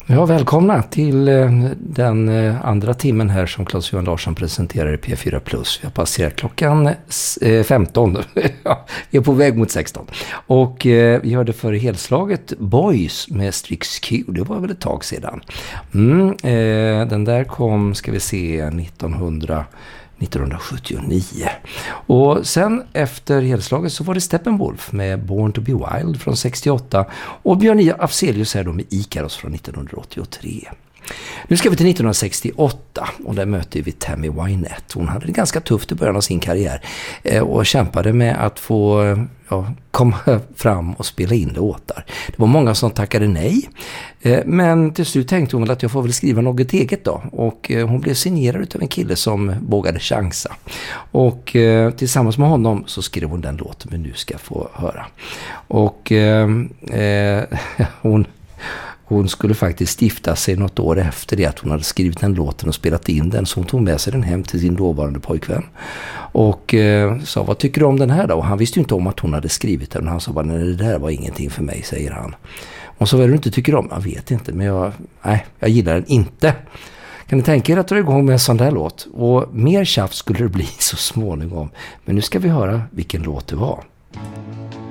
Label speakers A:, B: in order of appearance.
A: Ja, välkomna till den andra timmen här som Claes-Johan Larsson presenterar i P4+. Vi har passerat klockan 15. Vi är på väg mot 16. Och vi hörde för helslaget Boys med Strix Q. Det var väl ett tag sedan. Den där kom, ska vi se, 1979. Och sen efter helslaget så var det Steppenwolf med Born to be Wild från 68 och Björn Afzelius här då med Ikaros från 1983. Nu ska vi till 1968 och där möter vi Tammy Wynette. Hon hade det ganska tufft i början av sin karriär och kämpade med att få komma fram och spela in låtar. Det var många som tackade nej, men till slut tänkte hon väl att jag får väl skriva något eget då. Och hon blev signerad av en kille som vågade chansa. Och tillsammans med honom så skrev hon den låten vi nu ska få höra. Och hon skulle faktiskt stifta sig något år efter det att hon hade skrivit den låten och spelat in den. Så hon tog med sig den hem till sin dåvarande pojkvän. Och sa, vad tycker du om den här då? Och han visste ju inte om att hon hade skrivit den. Han sa, nej, det där var ingenting för mig, säger han. Och så, vad du inte tycker om? Jag vet inte, men jag gillar den inte. Kan ni tänka er att dra igång med en sån där låt? Och mer tjafs skulle det bli så småningom. Men nu ska vi höra vilken låt det var.